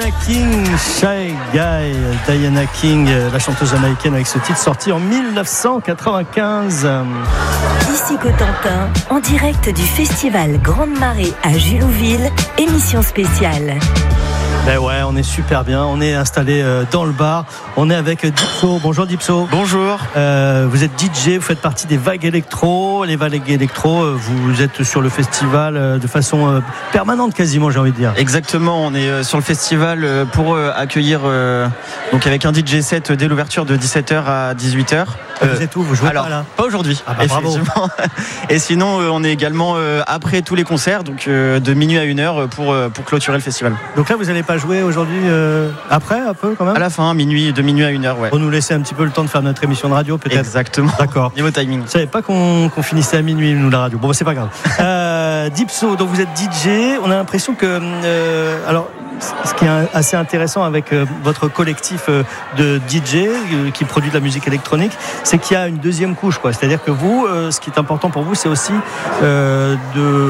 Diana King, la chanteuse jamaïcaine avec ce titre sorti en 1995. Ici Cotentin, en direct du festival Grande Marée à Julouville, émission spéciale. Ben ouais, on est super bien, on est installé dans le bar, on est avec Dipso. Bonjour Dipso. Bonjour. Vous êtes DJ, vous faites partie des Vagues Électro. Les Vagues Électro, vous êtes sur le festival de façon permanente quasiment, j'ai envie de dire. Exactement, on est sur le festival pour accueillir donc avec un DJ set dès l'ouverture de 17h à 18h. Vous êtes où? Vous jouez pas là? Pas aujourd'hui. Ah bah bravo. Et sinon on est également après tous les concerts, donc de minuit à 1h pour clôturer le festival. Donc là vous n'allez pas jouer aujourd'hui après un peu quand même? À la fin, de minuit à 1h, ouais. Pour nous laisser un petit peu le temps de faire notre émission de radio peut-être. Exactement. D'accord. Niveau timing. Je savais pas qu'on finissait à minuit nous la radio. Bon c'est pas grave. Dipso, donc vous êtes DJ. On a l'impression que alors ce qui est assez intéressant avec votre collectif de DJ qui produit de la musique électronique, c'est qu'il y a une deuxième couche, quoi. C'est-à-dire que vous, ce qui est important pour vous, c'est aussi de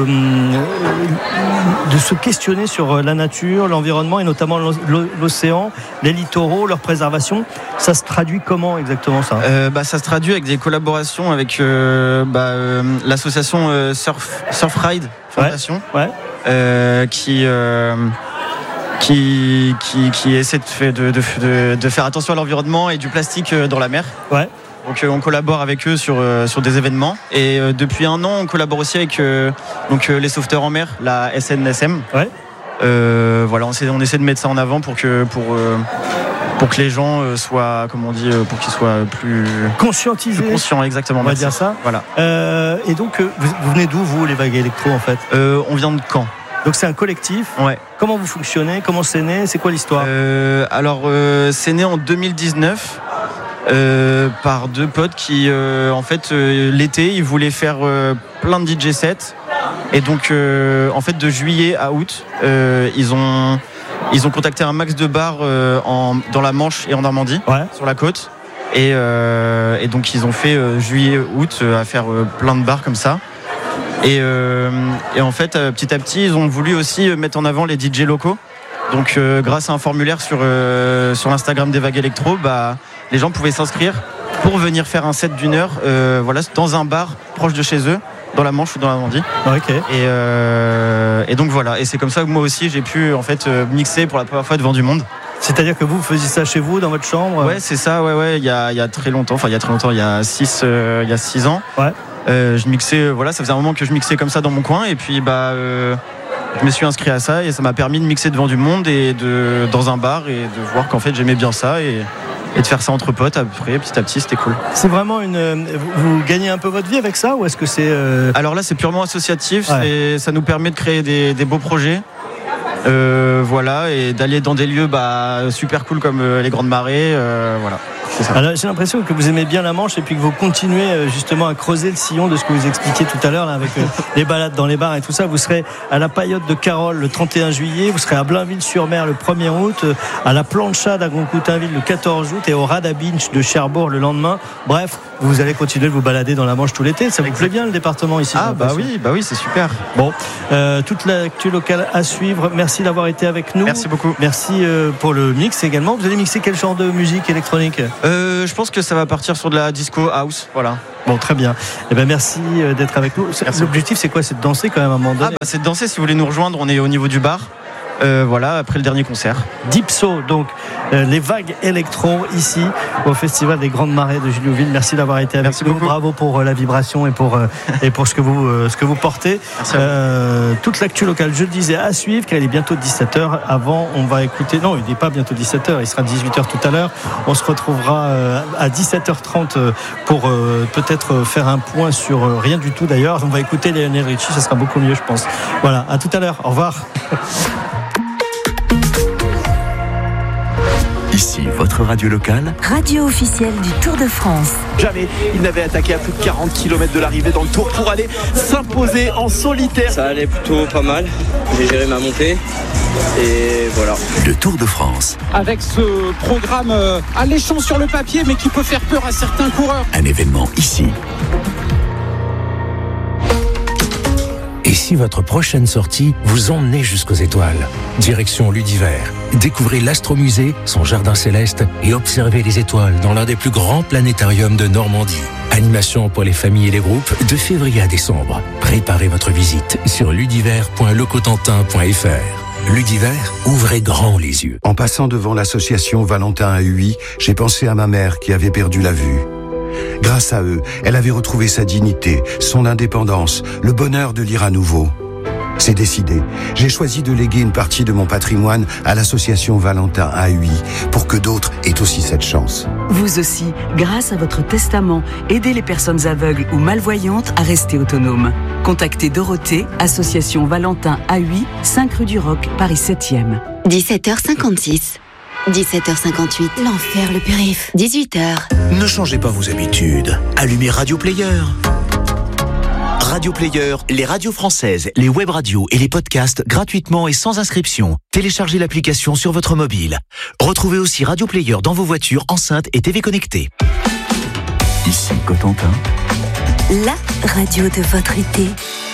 se questionner sur la nature, l'environnement et notamment l'océan, les littoraux, leur préservation. Ça se traduit comment exactement ça? Ça se traduit avec des collaborations avec l'association Surfride Fondation, qui essaie de faire attention à l'environnement et du plastique dans la mer. Ouais. Donc on collabore avec eux sur des événements et depuis un an on collabore aussi avec les sauveteurs en mer, la SNSM. Ouais. Voilà, on essaie de mettre ça en avant pour que les gens soient, pour qu'ils soient plus conscientisés, plus conscients, exactement. On va dire ça. Voilà. Et donc vous venez d'où vous, les Vagues Électro en fait? On vient de Caen. Donc c'est un collectif. Ouais. Comment vous fonctionnez? Comment c'est né? C'est quoi l'histoire? C'est né en 2019 par deux potes qui, l'été, ils voulaient faire plein de DJ sets. Et donc, de juillet à août, ils ont contacté un max de bars dans la Manche et en Normandie, sur la côte. Et donc, ils ont fait juillet-août à faire plein de bars comme ça. Et en fait, petit à petit, ils ont voulu aussi mettre en avant les DJ locaux. Donc, grâce à un formulaire sur l'Instagram des Vagues Électro, les gens pouvaient s'inscrire pour venir faire un set d'1 heure, dans un bar proche de chez eux, dans la Manche ou dans la Normandie. Okay. Et donc voilà. Et c'est comme ça que moi aussi, j'ai pu mixer pour la première fois devant du monde. C'est-à-dire que vous faisiez ça chez vous, dans votre chambre? Ouais, c'est ça. Ouais. Il y a très longtemps. Enfin, il y a 6 ans. Ouais. Je mixais, ça faisait un moment que je mixais comme ça dans mon coin et puis je me suis inscrit à ça et ça m'a permis de mixer devant du monde et dans un bar et de voir qu'en fait j'aimais bien ça et de faire ça entre potes après, petit à petit, c'était cool. C'est vraiment vous gagnez un peu votre vie avec ça ou est-ce que c'est Alors là c'est purement associatif, et ça nous permet de créer des beaux projets. Et d'aller dans des lieux super cool comme les Grandes Marées, voilà. Alors, j'ai l'impression que vous aimez bien la Manche et puis que vous continuez justement à creuser le sillon de ce que vous expliquiez tout à l'heure là, avec les balades dans les bars et tout ça. Vous serez à la Paillote de Carole le 31 juillet, vous serez à Blainville-sur-Mer le 1er août, à la Plancha d'Agon-Coutainville le 14 août et au Radabinch de Cherbourg le lendemain. Bref, vous allez continuer de vous balader dans la Manche tout l'été. Ça vous plaît bien le département ici? Oui, c'est super. Bon, toute l'actu locale à suivre. Merci d'avoir été avec nous. Merci beaucoup. Merci pour le mix également. Vous allez mixer quel genre de musique électronique? Je pense que ça va partir sur de la disco house, voilà. Bon, très bien. Merci d'être avec nous. L'objectif, c'est quoi? C'est de danser quand même à un moment donné. C'est de danser. Si vous voulez nous rejoindre, on est au niveau du bar. Après le dernier concert. Dipso, donc les Vagues Électro ici au Festival des Grandes Marées de Julouville. Merci d'avoir été avec nous. Beaucoup. Bravo pour la vibration et pour ce que vous portez. Toute l'actu locale, je le disais, à suivre, car il est bientôt 17h. Avant, on va écouter. Non, il n'est pas bientôt 17h, il sera 18h tout à l'heure. On se retrouvera à 17h30 pour peut-être faire un point sur rien du tout d'ailleurs. On va écouter Lionel Richie, ça sera beaucoup mieux, je pense. Voilà, à tout à l'heure. Au revoir. Ici, votre radio locale. Radio officielle du Tour de France. Jamais il n'avait attaqué à plus de 40 km de l'arrivée dans le Tour pour aller s'imposer en solitaire. Ça allait plutôt pas mal. J'ai géré ma montée. Et voilà. Le Tour de France. Avec ce programme alléchant sur le papier, mais qui peut faire peur à certains coureurs. Un événement ici. Et laissez votre prochaine sortie vous emmener jusqu'aux étoiles. Direction Ludivert. Découvrez l'Astromusée, son jardin céleste et observez les étoiles dans l'un des plus grands planétariums de Normandie. Animation pour les familles et les groupes de février à décembre. Préparez votre visite sur ludiver.lecotentin.fr. Ludivert, ouvrez grand les yeux. En passant devant l'association Valentin à Huy, j'ai pensé à ma mère qui avait perdu la vue. Grâce à eux, elle avait retrouvé sa dignité, son indépendance, le bonheur de lire à nouveau. C'est décidé. J'ai choisi de léguer une partie de mon patrimoine à l'association Valentin à Huy pour que d'autres aient aussi cette chance. Vous aussi, grâce à votre testament, aidez les personnes aveugles ou malvoyantes à rester autonomes. Contactez Dorothée, association Valentin à Huy, 5 rue du Roc, Paris 7e. 17h56. 17h58. L'enfer, le périph'. 18h. Ne changez pas vos habitudes. Allumez Radio Player. Radio Player, les radios françaises, les web radios et les podcasts gratuitement et sans inscription. Téléchargez l'application sur votre mobile. Retrouvez aussi Radio Player dans vos voitures, enceintes et TV connectées. Ici Cotentin. La radio de votre été.